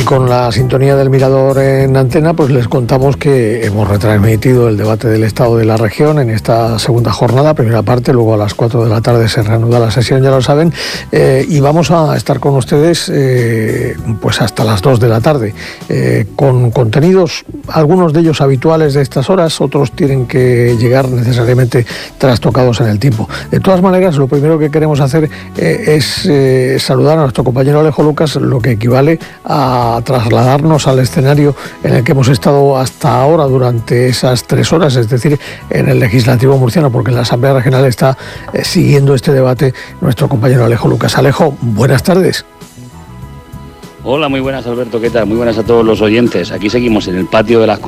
con la sintonía del Mirador en antena, pues les contamos que hemos retransmitido el debate del Estado de la región en esta segunda jornada, primera parte, luego a las 4 de la tarde se reanuda la sesión, ya lo saben, y vamos a estar con ustedes pues hasta las 2 de la tarde, con contenidos, algunos de ellos habituales de estas horas, otros tienen que llegar necesariamente trastocados en el tiempo. De todas maneras, lo primero que queremos hacer es saludar a nuestro compañero Alejo Lucas, lo que equivale a trasladarnos al escenario en el que hemos estado hasta ahora durante esas 3 horas, es decir, en el Legislativo murciano, porque en la Asamblea Regional está siguiendo este debate nuestro compañero Alejo Lucas. Alejo, buenas tardes. Hola, muy buenas, Alberto, ¿qué tal? Muy buenas a todos los oyentes. Aquí seguimos en el patio de las